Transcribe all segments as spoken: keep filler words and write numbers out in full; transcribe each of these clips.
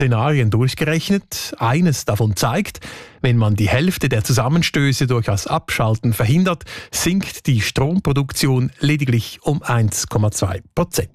Szenarien durchgerechnet. Eines davon zeigt, wenn man die Hälfte der Zusammenstöße durch das Abschalten verhindert, sinkt die Stromproduktion lediglich um eins Komma zwei Prozent.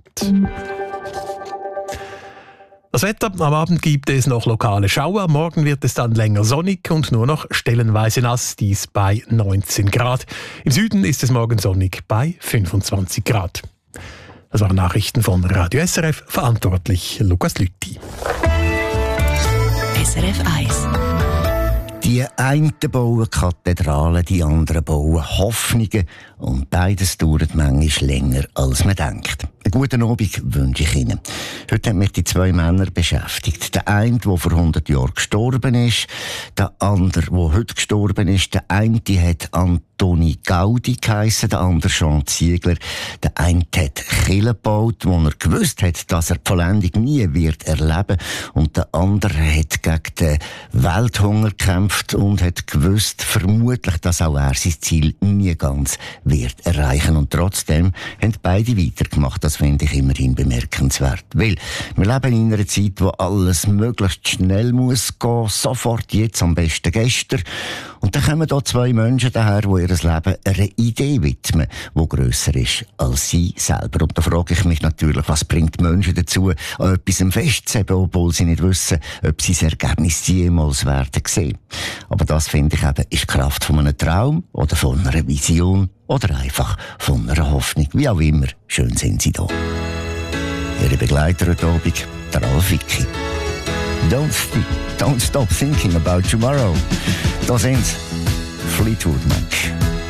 Das Wetter: Am Abend gibt es noch lokale Schauer, morgen wird es dann länger sonnig und nur noch stellenweise nass, dies bei neunzehn Grad. Im Süden ist es morgen sonnig bei fünfundzwanzig Grad. Das waren Nachrichten von Radio S R F, verantwortlich Lukas Lüthi. S R F eins. Die einen bauen Kathedralen, die anderen bauen Hoffnungen. Und beides dauert manchmal länger, als man denkt. Einen guten Abend wünsche ich Ihnen. Heute haben mich die zwei Männer beschäftigt. Der eine, der vor hundert Jahren gestorben ist, der andere, der heute gestorben ist. Der eine hat Antoni Gaudi geheissen, der andere Jean Ziegler. Der eine hat Kirchen gebaut, wo er gewusst hat, dass er die Vollendung nie wird erleben. Und der andere hat gegen den Welthunger gekämpft und hat gewusst, vermutlich, dass auch er sein Ziel nie ganz wird erreichen. Und trotzdem haben beide weitergemacht. Das finde ich immerhin bemerkenswert. Weil wir leben in einer Zeit, wo alles möglichst schnell muss gehen, sofort, jetzt, am besten gestern. Und dann kommen da zwei Menschen daher, die ihr Leben einer Idee widmen, die grösser ist als sie selber. Und da frage ich mich natürlich, was bringt Menschen dazu, an etwas festzuheben, obwohl sie nicht wissen, ob sie das Ergebnis jemals werden sehen. Aber das, finde ich eben, ist die Kraft von einem Traum oder von einer Vision oder einfach von einer Hoffnung. Wie auch immer, schön sind sie da. Ihre Begleiter heute Abend, der Ralf Wicki. Don't, st- don't stop thinking about tomorrow. Da sind Fleetwood Mac.